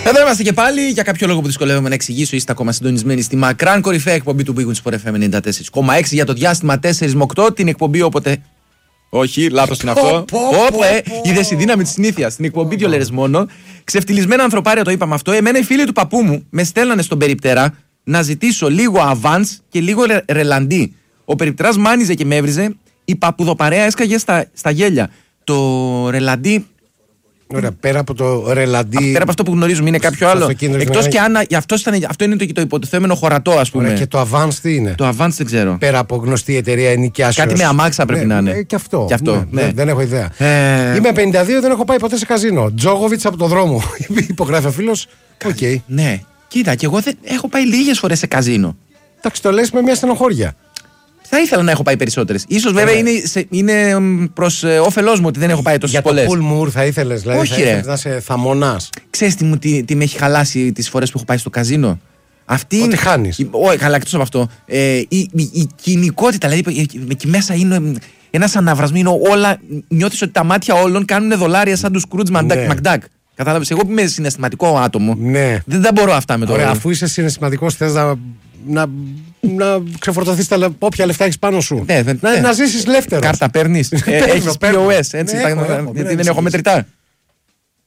Εδώ είμαστε και πάλι. Για κάποιο λόγο που δυσκολεύομαι να εξηγήσω, είστε ακόμα συντονισμένοι στη μακράν κορυφαία εκπομπή του Big Wins Sport FM 94,6 για το διάστημα 4 με 8. Την εκπομπή όποτε. Όχι, λάθος είναι αυτό. Είδες η δύναμη της συνήθειας. Στην εκπομπή 2 λέρες μόνο. Ξεφτυλισμένα ανθρωπάρια το είπαμε αυτό. Εμένα οι φίλοι του παππού μου με στέλνανε στον περιπτερά να ζητήσω λίγο avance και λίγο ρελαντί. Ο περιπτεράς μάνιζε και με έβριζε. Η παππουδοπαρέα έσκαγε στα γέλια. Το ρελαντί. Ωραία, πέρα από το ρελαντί. Πέρα από αυτό που γνωρίζουμε, είναι κάποιο άλλο. Εκτός και αν. Αυτό είναι το υποτιθέμενο χωρατό, ας πούμε. Ωραία, και το Avance τι είναι? Το Avance δεν ξέρω. Πέρα από γνωστή εταιρεία ενοικιάσεως. Κάτι με αμάξα πρέπει να είναι. Και αυτό. Ναι. Δεν έχω ιδέα. Είμαι 52, δεν έχω πάει ποτέ σε καζίνο. Τζόγοβιτς από το δρόμο. Υπογράφει ο φίλος. Okay. Ναι. Κοίτα, και εγώ δεν έχω πάει λίγες φορές σε καζίνο. Εντάξει, το λες με μια στενοχώρια. Θα ήθελα να έχω πάει περισσότερες. Ίσως βέβαια είναι προς όφελός μου ότι δεν έχω πάει τόσες πολλές. Για το Pool Moor θα ήθελες, δηλαδή? Όχι, θα ήθελες να είσαι θαμονάς? Ξέρεις τι με έχει χαλάσει τις φορές που έχω πάει στο καζίνο? Ότι χάνεις. Όχι, καλά, εκτός από αυτό. Η κοινικότητα, δηλαδή εκεί μέσα είναι ένας αναβρασμός. Όλα, νιώθεις ότι τα μάτια όλων κάνουν δολάρια σαν του Scrooge McDuck. Κατάλαβες, εγώ που είμαι συναισθηματικό άτομο. Ναι. Δεν μπορώ αυτά με το. Ωραία, αφού είσαι συναισθηματικός, θες να ξεφορτωθείς όποια λεφτά έχεις πάνω σου. Ναι, να ζήσεις ελεύθερος. Κάρτα παίρνεις. Έχεις POS, έτσι. Γιατί δεν έχω μετρητά.